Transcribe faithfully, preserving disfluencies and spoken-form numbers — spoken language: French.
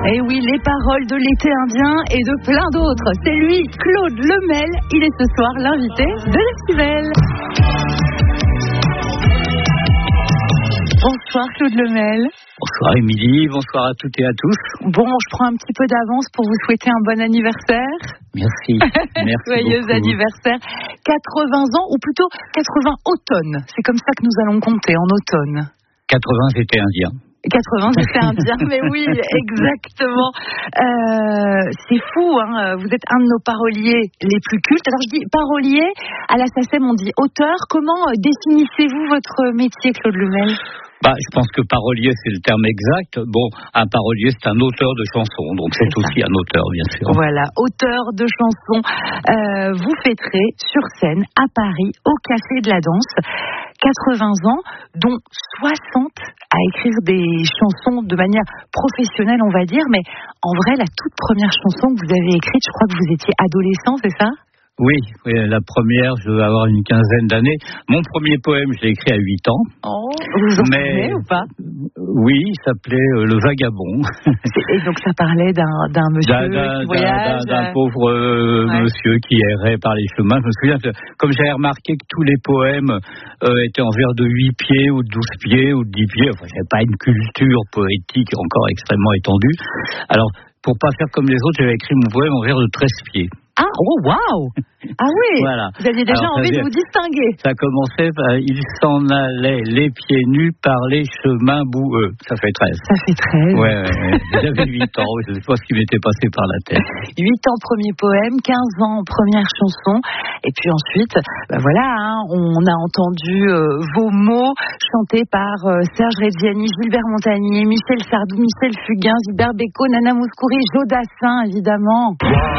Et oui, les paroles de l'été indien et de plein d'autres. C'est lui, Claude Lemel. Il est ce soir l'invité de Décibel. Bonsoir Claude Lemel. Bonsoir Émilie, bonsoir à toutes et à tous. Bon, je prends un petit peu d'avance pour vous souhaiter un bon anniversaire. Merci. Merci Joyeux beaucoup. anniversaire. quatre-vingts ans, ou plutôt quatre-vingts automnes. C'est comme ça que nous allons compter, en automne. quatre-vingts, j'étais indien. quatre-vingts, j'étais indien, mais oui, exactement. Euh, c'est fou, hein. Vous êtes un de nos paroliers les plus cultes. Alors je dis parolier, à la SACEM on dit auteur. Comment définissez-vous votre métier, Claude Lemel ? Bah, je pense que parolier, c'est le terme exact. Bon, un parolier, c'est un auteur de chansons, donc c'est, c'est aussi un auteur, bien sûr. Voilà, auteur de chansons. Euh, vous fêterez sur scène à Paris, au Café de la Danse, quatre-vingts ans, dont soixante à écrire des chansons de manière professionnelle, on va dire. Mais en vrai, la toute première chanson que vous avez écrite, je crois que vous étiez adolescent, c'est ça ? Oui, oui, la première, je vais avoir une quinzaine d'années. Mon premier poème, je l'ai écrit à huit ans. Oh, vous vous en souvenez ou pas ? Oui, il s'appelait euh, Le Vagabond. Et donc ça parlait d'un, d'un monsieur d'un, d'un, qui voyage d'un, d'un pauvre euh, ouais. monsieur qui errait par les chemins. Je me souviens, que, comme j'avais remarqué que tous les poèmes euh, étaient en vers de huit pieds ou de douze pieds ou de dix pieds, enfin, j'avais pas une culture poétique encore extrêmement étendue. Alors, pour pas faire comme les autres, j'avais écrit mon poème en vers de treize pieds. Ah, oh, waouh! Ah oui! Voilà. Vous aviez déjà Alors, envie de vous distinguer. Ça commençait par « Il s'en allait les pieds nus par les chemins boueux ». Ça fait treize. Ça fait treize. Ouais, ouais, ouais. J'avais huit ans, je ne sais pas ce qui m'était passé par la tête. huit ans, premier poème, quinze ans, première chanson. Et puis ensuite, ben voilà, hein, on a entendu euh, vos mots chantés par euh, Serge Reggiani, Gilbert Montagnier, Michel Sardou, Michel Fugain, Gilbert Bécaud, Nana Mouskouri, Joe Dassin, évidemment.